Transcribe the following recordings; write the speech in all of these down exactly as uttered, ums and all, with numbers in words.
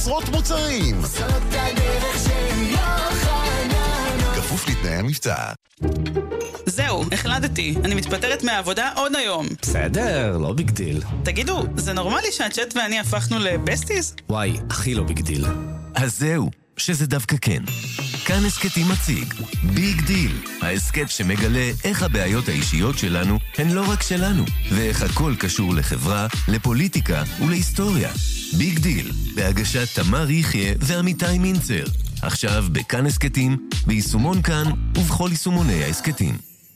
עשרות מוצרים. זאת הדרך של יוחננוף. כפוף לתנאי המבצע. זהו, החלטתי. אני מתפטרת מהעבודה עוד היום. בסדר, לא ביג דיל. תגידו, זה נורמלי שהצ'אט ואני הפכנו לבסטיז? וואי, הכי לא ביג דיל. אז זהו, שזה דווקא כן. כאן הסקטים מציג ביג דיל, ההסקט שמגלה איך הבעיות האישיות שלנו הן לא רק שלנו, ואיך הכל קשור לחברה, לפוליטיקה ולהיסטוריה. ביג דיל, בהגשת תמר יחיה ועמיתי מינצר. עכשיו בכאן הסקטים, ביישומון כאן ובכל יישומוני ההסקטים.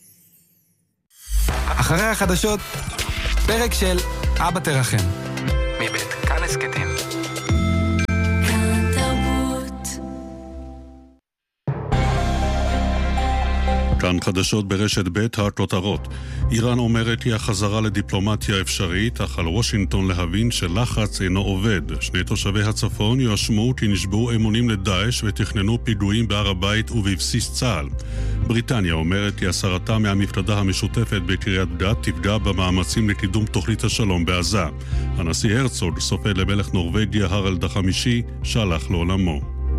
אחרי החדשות, פרק של אבא תרחם. מבית כאן הסקטים. כאן חדשות ברשת ב' הכותרות. איראן אומרת היא החזרה לדיפלומטיה אפשרית, אך על וושינגטון להבין שלחץ אינו עובד. שני תושבי הצפון יואשמו כי נשבעו אמונים לדאעש ותכננו פיגועים בהר הבית ובבסיס צה"ל. בריטניה אומרת כי הסרתה מהמפקדה המשותפת בקריית גת תפגע במאמצים לקידום תוכנית השלום בעזה. הנשיא הרצוג סופד למלך נורווגיה הרלד החמישי שלח לעולמו.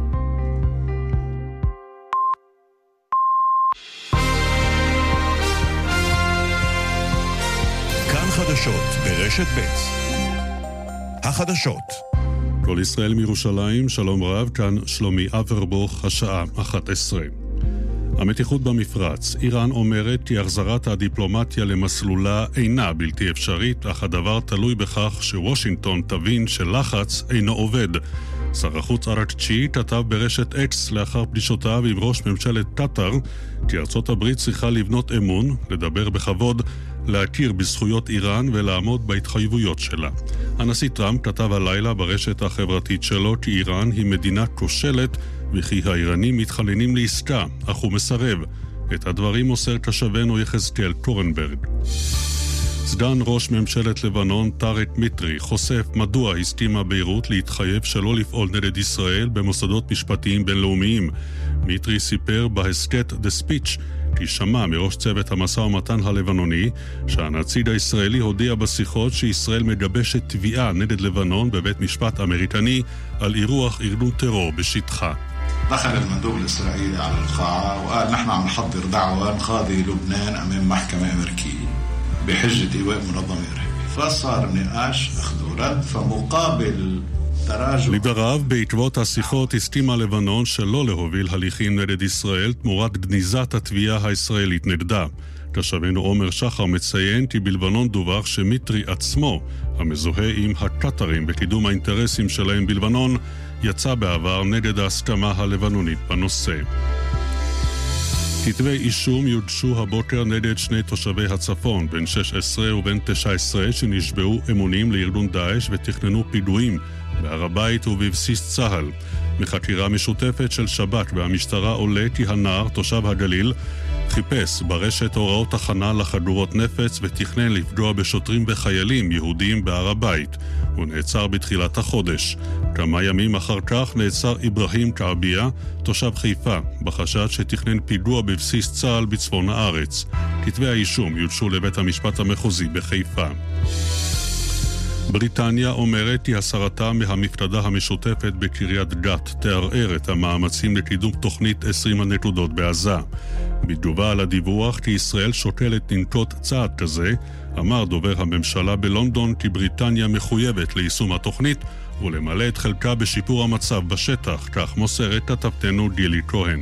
חדשות ברשת ב'. החדשות. כל ישראל מירושלים, שלום רב, כאן שלומי אברבוך, השעה אחת עשרה. המתיחות במפרץ. איראן אומרת כי החזרת הדיפלומטיה למסלולה אינה בלתי אפשרית, אך הדבר תלוי בכך שוושינגטון תבין שלחץ אינו עובד. שר החוץ אראקצ'י כתב ברשת אקס לאחר פגישותיו עם ראש ממשלת קטר כי ארצות הברית צריכה לבנות אמון, לדבר בכבוד, להכיר בזכויות איראן ולעמוד בהתחייבויות שלה. הנשיא טראמפ כתב הלילה ברשת החברתית שלו כי איראן היא מדינה כושלת וכי האיראנים מתחננים לעסקה, אך הוא מסרב. את הדברים מוסר תושבנו יחזקאל קורנברג. סגן ראש ממשלת לבנון טארק מיטרי חושף מדוע הסכימה ביירות להתחייב שלא לפעול נגד ישראל במוסדות משפטיים בינלאומיים. מיטרי סיפר בהסקט The Speech כי שמע מראש צוות המשא ומתן הלבנוני שהנציג הישראלי הודיע בשיחות שישראל מגבשת תביעה נגד לבנון בבית משפט אמריקני על אירוח ארגון טרור בשטחה. دخل المندوب الإسرائيلي على القاعة وقال نحن عم نحضر دعوة نقاضي لبنان أمام محكمة أمريكية بحجة إيواء منظمة إرهابية. فصار نقاش أخذ ورد فمقابل לדבריו, בעקבות השיחות הסכימה לבנון שלא להוביל הליכים נגד ישראל תמורת גניזת התביעה הישראלית נגדה. תושבנו עומר שחר מציין כי בלבנון דווח שמיטרי עצמו, המזוהה עם הקטרים בקידום האינטרסים שלהם בלבנון, יצא בעבר נגד ההסכמה הלבנונית בנושא. כתבי אישום יודשו הבוקר נגד שני תושבי הצפון, בן שש עשרה ובן תשע עשרה, שנשבעו אמונים לארגון דאעש ותכננו פיגועים בהר הבית ובבסיס צה"ל. מחקירה משותפת של שב"כ והמשטרה עולה כי הנער, תושב הגליל, חיפש ברשת הוראות הכנה לחדורות נפץ ותכנן לפגוע בשוטרים וחיילים יהודים בהר הבית. הוא נעצר בתחילת החודש. כמה ימים אחר כך נעצר איברהים קעביה, תושב חיפה, בחשד שתכנן פיגוע בבסיס צה"ל בצפון הארץ. כתבי האישום יודשו לבית המשפט המחוזי בחיפה. בריטניה אומרת כי הסרתה מהמפקדה המשותפת בקריית גת תערער את המאמצים לקידום תוכנית עשרים הנקודות בעזה. בתגובה על הדיווח כי ישראל שוקלת לנקוט צעד כזה, אמר דובר הממשלה בלונדון כי בריטניה מחויבת ליישום התוכנית ולמלא את חלקה בשיפור המצב בשטח, כך מוסרת כתבתנו גילי כהן.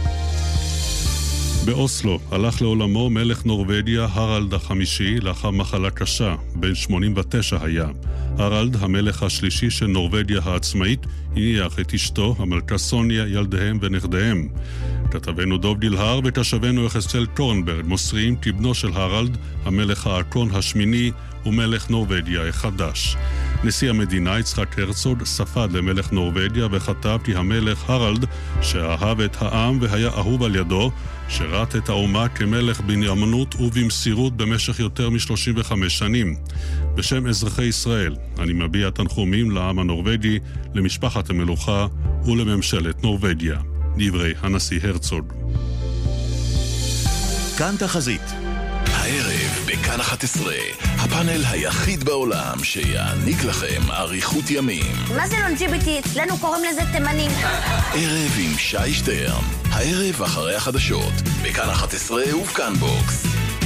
באוסלו הלך לעולמו מלך נורווגיה הרלד החמישי לאחר מחלה קשה, בן שמונים ותשע היה. הרלד, המלך השלישי של נורווגיה העצמאית, הניח את אשתו, המלכה סוניה, ילדיהם ונכדיהם. כתבנו דוב גילהר ותושבנו יחזקאל קורנברג מוסרים כי בנו של הרלד, המלך האקון השמיני, הוא מלך נורווגיה החדש. נשיא המדינה יצחק הרצוג ספד למלך נורווגיה וכתב כי המלך הרלד, שאהב את העם והיה אהוב על ידו, שירת את האומה כמלך בנאמנות ובמסירות במשך יותר מ-שלושים וחמש שנים. בשם אזרחי ישראל, אני מביע תנחומים לעם הנורווגי, למשפחת המלוכה ולממשלת נורווגיה. דברי הנשיא הרצוג. כאן תחזית. הערב בכאן אחת עשרה, הפאנל היחיד בעולם שיעניק לכם אריכות ימים. מה זה לונג'יביטי? אצלנו קוראים לזה תימנים. ערב עם שי שטרן, הערב אחרי החדשות, בכאן אחת עשרה ובכאן בוקס.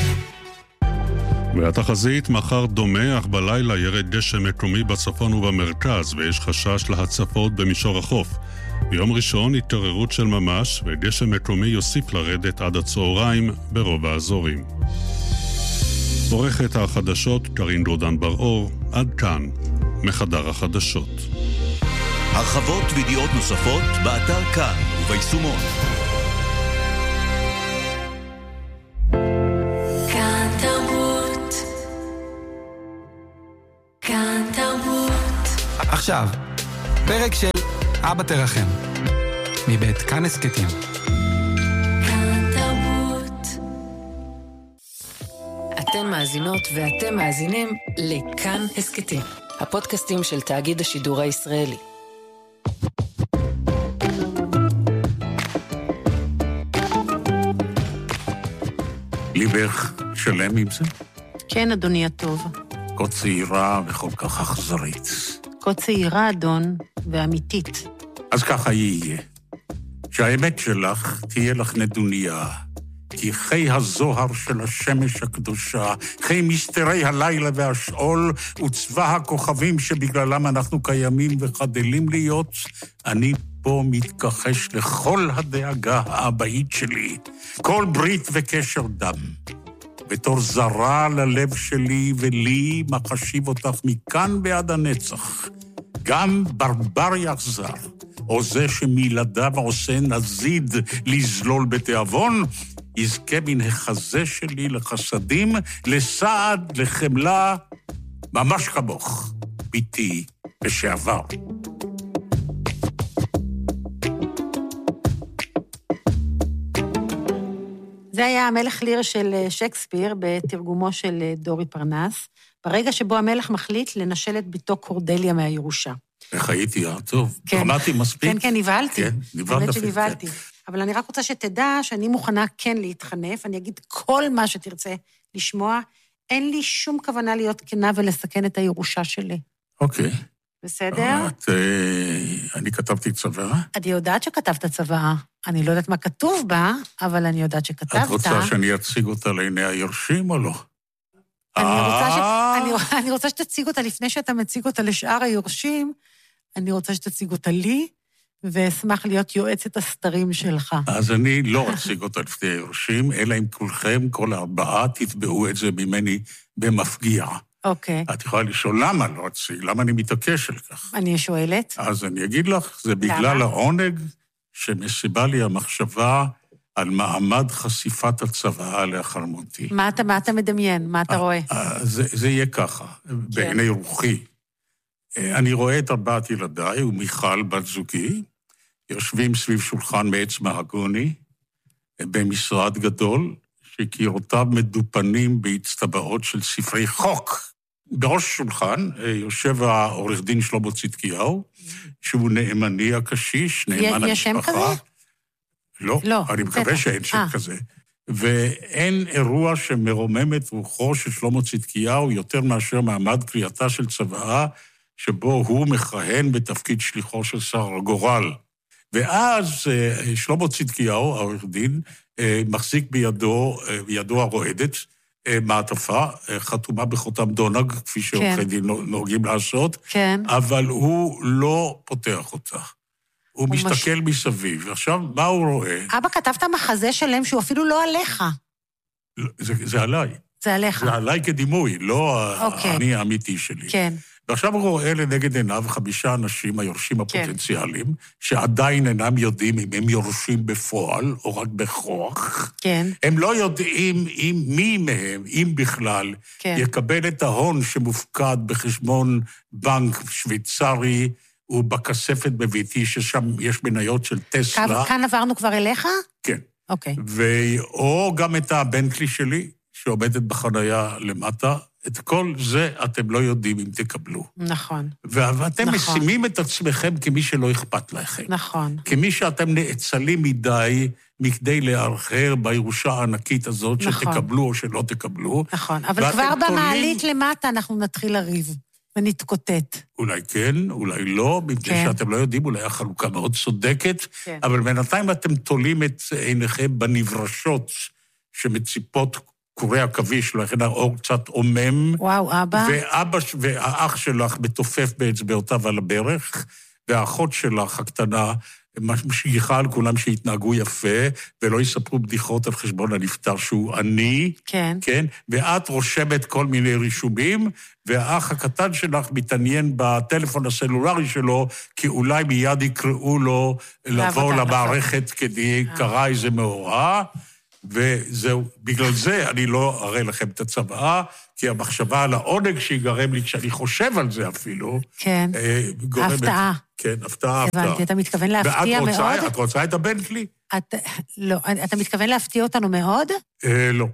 והתחזית מחר דומה, אך בלילה ירד דשא מקומי בצפון ובמרכז, ויש חשש להצפות במישור החוף. ביום ראשון התעוררות של ממש, ודשא מקומי יוסיף לרדת עד הצהריים ברוב האזורים. עורכת החדשות קרין דרודן בר-אור, עד כאן, מחדר החדשות. הרחבות וידיעות נוספות באתר כאן וביישומון. כאן תרבות. כאן תרבות. עכשיו, פרק של אבא תרחם, מבית כאן הסקטים. כאן תרבות. אתן מאזינות ואתם מאזינים לכאן הסקטים, הפודקאסטים של תאגיד השידור הישראלי. ליבך שלם עם זה? כן, אדוני הטוב. כה צעירה וכל כך אכזרית. כה צעירה, אדון, ואמיתית. אז ככה יהיה. שהאמת שלך תהיה לך נדוניה. כי חי הזוהר של השמש הקדושה, חי מסתרי הלילה והשאול, וצבא הכוכבים שבגללם אנחנו קיימים וחדלים להיות, אני פה מתכחש לכל הדאגה האבאית שלי, כל ברית וקשר דם. בתור זרה ללב שלי ולי, מחשיב אותך מכאן ועד הנצח. גם ברבר יחזר, או זה שמילדיו עושה נזיד לזלול בתיאבון, יזכה מן החזה שלי לחסדים, לסעד, לחמלה, ממש כמוך, ביתי לשעבר. זה היה המלך ליר של שייקספיר בתרגומו של דורי פרנס, ברגע שבו המלך מחליט לנשל את ביתו קורדליה מהירושה. איך הייתי, אה? טוב, אמרתי מספיק. כן, כן, נבהלתי. כן, נבהלת. באמת שנבהלתי. אבל אני רק רוצה שתדע שאני מוכנה כן להתחנף, אני אגיד כל מה שתרצה לשמוע, אין לי שום כוונה להיות כנה ולסכן את הירושה שלי. אוקיי. בסדר? את, אני כתבתי צוואה? אני יודעת שכתבת צוואה. אני לא יודעת מה כתוב בה, אבל אני יודעת שכתבת. את רוצה שאני אציג אותה לעיני היורשים או לא? אני רוצה, ש... אני... אני רוצה שתציג אותה לפני שאתה מציג אותה לשאר היורשים, אני רוצה שתציג אותה לי, ואשמח להיות יועצת הסתרים שלך. אז אני לא אציג אותה לפני היורשים, אלא אם כולכם, כל הארבעה, תתבעו את זה ממני במפגיע. אוקיי. את יכולה לשאול למה לא אציג, למה אני מתעקש על כך. אני שואלת. אז אני אגיד לך, זה בגלל העונג שמסיבה לי המחשבה על מעמד חשיפת הצוואה לאחר מותי. מה אתה, מה אתה מדמיין? מה אתה רואה? זה, זה יהיה ככה, בעיני רוחי. אני רואה את ארבעת ילדיי ומיכל בת זוגי, יושבים סביב שולחן מעץ מהגוני, במשרד גדול, שקירותיו מדופנים בהצטבעות של ספרי חוק. בראש שולחן יושב העורך דין שלמה צדקיהו, שהוא נאמני הקשיש, נאמן יש שם המשפחה. כזה? לא, לא, אני מקווה שאין שם כזה. ואין אירוע שמרומם את רוחו של שלמה צדקיהו יותר מאשר מעמד קריאתה של צוואה, שבו הוא מכהן בתפקיד שליחו של שר הגורל. ואז שלמה צדקיהו, העורך דין, מחזיק בידו, בידו הרועדת, מעטפה, חתומה בחותם דונג, כפי שעורכי דין נוהגים לעשות, כן. אבל הוא לא פותח אותה. הוא מסתכל מש... מסביב. עכשיו, מה הוא רואה? אבא, כתבת מחזה שלם שהוא אפילו לא עליך. לא, זה, זה עליי. זה עליך. זה עליי כדימוי, לא אוקיי. אני האמיתי שלי. כן. ועכשיו הוא רואה לנגד עיניו חמישה אנשים, היורשים הפוטנציאליים, כן. שעדיין אינם יודעים אם הם יורשים בפועל או רק בכוח. כן. הם לא יודעים אם מי מהם, אם בכלל, כן. יקבל את ההון שמופקד בחשבון בנק שוויצרי, ובכספת בביתי, ששם יש מניות של טסלה. כאן עברנו כבר אליך? כן. אוקיי. או גם את הבנטלי שלי, שעומדת בחנייה למטה, את כל זה אתם לא יודעים אם תקבלו. נכון. ואתם נכון. משימים את עצמכם כמי שלא אכפת לכם. נכון. כמי שאתם נאצלים מדי מכדי לארחר בירושה הענקית הזאת, נכון. שתקבלו או שלא תקבלו. נכון, אבל כבר במעלית תולים... למטה אנחנו נתחיל לריב ונתקוטט. אולי כן, אולי לא, מפני כן. שאתם לא יודעים, אולי החלוקה מאוד צודקת, כן. אבל בינתיים אתם תולים את עיניכם בנברשות שמציפות קורי עכביש, לכן האור קצת עומם. וואו, אבא. ואבא, והאח שלך מתופף באצבעותיו על הברך, והאחות שלך הקטנה משגיחה על כולם שהתנהגו יפה, ולא יספרו בדיחות על חשבון הנפטר שהוא עני. כן. כן? ואת רושמת כל מיני רישומים, והאח הקטן שלך מתעניין בטלפון הסלולרי שלו, כי אולי מיד יקראו לו לבוא למערכת כדי קרא איזה מאורע, וזהו, בגלל זה אני לא אראה לכם את הצוואה, כי המחשבה על העונג שיגרם לי, כשאני חושב על זה אפילו, כן, גורמת... הפתעה. כן, הפתעה, הפתעה. הבנתי, אתה מתכוון להפתיע מאוד? ואת את רוצה את הבן שלי? את, לא, אתה מתכוון להפתיע אותנו מאוד? אה, לא.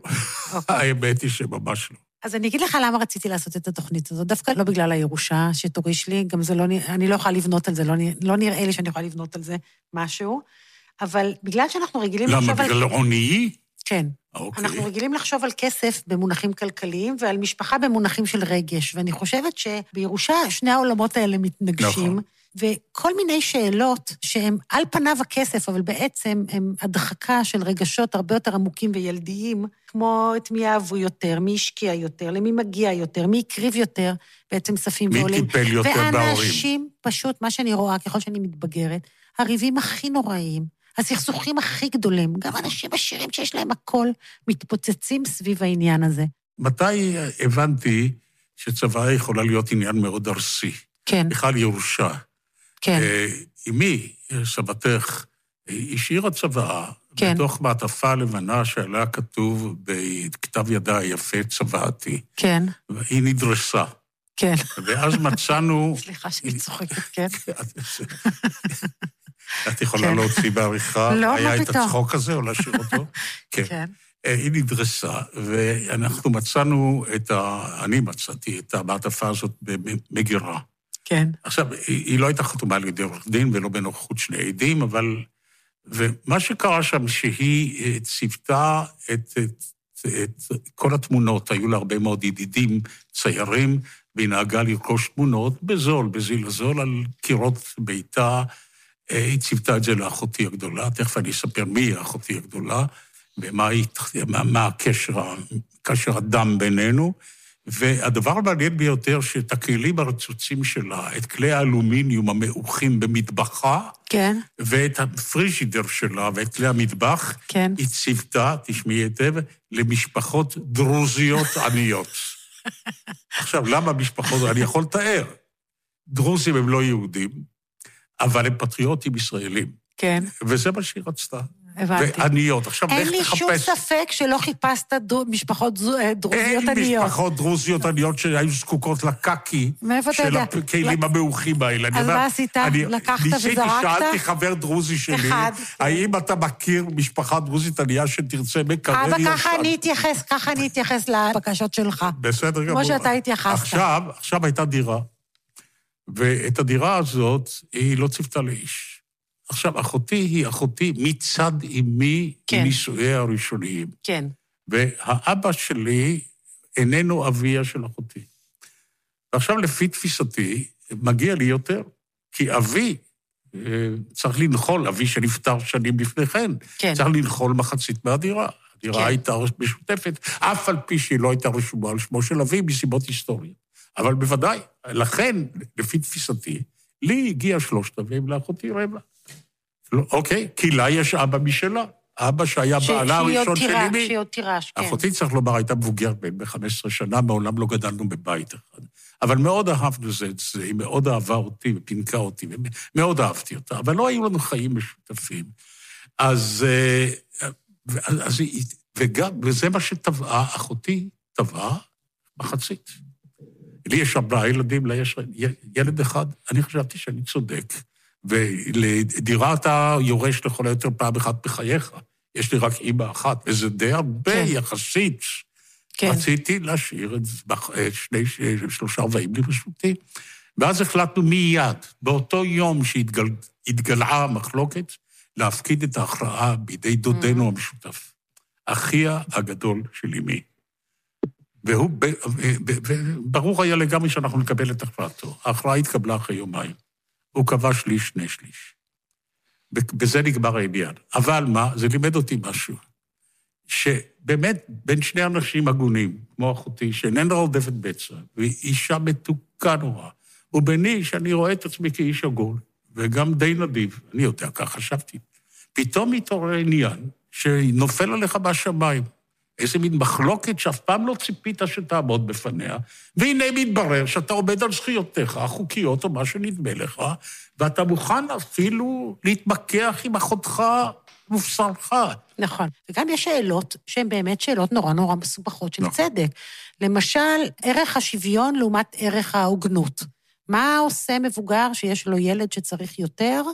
האמת היא שממש לא. אז אני אגיד לך למה רציתי לעשות את התוכנית הזאת, דווקא לא בגלל הירושה שתוריש לי, גם זה לא, אני לא יכולה לבנות על זה, לא, לא נראה לי שאני יכולה לבנות על זה משהו, אבל בגלל שאנחנו רגילים למה, לחשוב על... למה, בגלל עוני? כן. אוקיי. אנחנו רגילים לחשוב על כסף במונחים כלכליים, ועל משפחה במונחים של רגש, ואני חושבת שבירושה שני העולמות האלה מתנגשים, נכון. וכל מיני שאלות שהן על פניו הכסף, אבל בעצם הן הדחקה של רגשות הרבה יותר עמוקים וילדיים, כמו את מי אהבו יותר, מי השקיע יותר, למי מגיע יותר, מי הקריב יותר, בעצם ספים ועולים. מי טיפל יותר בהורים. ואנשים, פשוט, מה שאני רואה, ככל שאני מתבגרת, הריבים הכי נוראיים, הסכסוכים הכי גדולים, גם אנשים עשירים שיש להם הכל, מתפוצצים סביב העניין הזה. מתי הבנתי שצוואה יכולה להיות עניין מאוד ארסי? כן. בכלל ירושה. כן. אמי, סבתך, השאירה צוואה, כן. בתוך מעטפה לבנה שעליה כתוב בכתב ידה היפה צוואתי. כן. והיא נדרסה. כן. ואז מצאנו... סליחה שאני צוחקת, כן. את יכולה להוציא בעריכה, לא, מה פתאום. היה את הצחוק הזה, או להשאיר אותו? כן. היא נדרסה, ואנחנו מצאנו את ה... אני מצאתי את המעטפה הזאת במגירה. כן. עכשיו, היא לא הייתה חתומה על ידי עורך דין, ולא בנוכחות שני עדים, אבל... ומה שקרה שם, שהיא ציוותה את, את, את כל התמונות, היו לה הרבה מאוד ידידים, ציירים, והיא נהגה לרכוש תמונות בזול, בזיל הזול, על קירות ביתה. היא ציוותה את זה לאחותי הגדולה, תכף אני אספר מי היא האחותי הגדולה, ומה מה, מה הקשר, קשר הדם בינינו, והדבר המעניין ביותר, שאת הכלים הרצוצים שלה, את כלי האלומיניום המעוכים במטבחה, כן. ואת הפריג'ידר שלה, ואת כלי המטבח, כן. היא ציוותה, תשמעי היטב, למשפחות דרוזיות עניות. עכשיו, למה משפחות? אני יכול לתאר. דרוזים הם לא יהודים, אבל הם פטריוטים ישראלים. כן. וזה מה שהיא רצתה. הבנתי. ועניות. עכשיו, אין לי שום ספק שלא חיפשת משפחות דרוזיות עניות. אין לי משפחות דרוזיות עניות שהיו זקוקות לקקי של הכלים המעוכים האלה. אז מה עשית? לקחת וזרקת? ניסיתי, שאלתי חבר דרוזי שלי, האם אתה מכיר משפחה דרוזית ענייה שתרצה מקרר ישן? אבא, ככה אני אתייחס, ככה אני אתייחס לבקשות שלך. בסדר גמור. כמו שאתה התייחסת. עכשיו, עכשיו הייתה דירה, ואת הדירה הזאת היא לא ציוותה לאיש. עכשיו, אחותי היא אחותי מצד אמי כן. נישואיה הראשוניים. כן. והאבא שלי איננו אביה של אחותי. ועכשיו, לפי תפיסתי, מגיע לי יותר, כי אבי צריך לנחול, אבי שנפטר שנים לפני כן, כן. צריך לנחול מחצית מהדירה. הדירה כן. הייתה משותפת, אף על פי שהיא לא הייתה רשומה על שמו של אבי, מסיבות היסטוריות. אבל בוודאי, לכן, לפי תפיסתי, לי הגיע שלושת אביהם לאחותי רבע. לא, אוקיי, כי לה יש אבא משלה. אבא שהיה בעלה הראשון של אמי. שהיא עוד תירש, כן. אחותי, צריך לומר, הייתה מבוגרת בין ב-חמש עשרה שנה, מעולם לא גדלנו בבית אחד. אבל מאוד אהבנו זה את זה, היא מאוד אהבה אותי ופינקה אותי, ומאוד אהבתי אותה, אבל לא היו לנו חיים משותפים. אז, אז וגם, וזה מה שטבעה, אחותי טבעה מחצית. לי יש ארבעה ילדים, לה יש ילד אחד, אני חשבתי שאני צודק. ולדירה אתה יורש לכל היותר פעם אחת בחייך. יש לי רק אימא אחת, וזה די הרבה כן. יחסית כן. רציתי להשאיר את שני, שלושה רבעים לרשותי, ואז החלטנו מיד, באותו יום שהתגלעה המחלוקת, להפקיד את ההכרעה בידי דודנו mm-hmm. המשותף, אחיה הגדול של אמי. והוא, ברור היה לגמרי שאנחנו נקבל את הכרעתו. ההכרעה התקבלה אחרי יומיים. הוא קבע שליש, שני שליש. בזה נגמר העניין. אבל מה? זה לימד אותי משהו. שבאמת, בין שני אנשים הגונים, כמו אחותי, שאיננה רודפת בצע, והיא אישה מתוקה נורא, וביני שאני רואה את עצמי כאיש הגון, וגם די נדיב, אני יודע, כך חשבתי. פתאום מתעורר עניין שנופל עליך בשמיים. איזה מין מחלוקת שאף פעם לא ציפית שתעמוד בפניה, והנה מתברר שאתה עומד על זכויותיך, החוקיות או מה שנדמה לך, ואתה מוכן אפילו להתמקח עם אחותך ובשרך. נכון. וגם יש שאלות שהן באמת שאלות נורא נורא מסובכות של נכון. צדק. למשל, ערך השוויון לעומת ערך ההוגנות. מה עושה מבוגר שיש לו ילד שצריך יותר,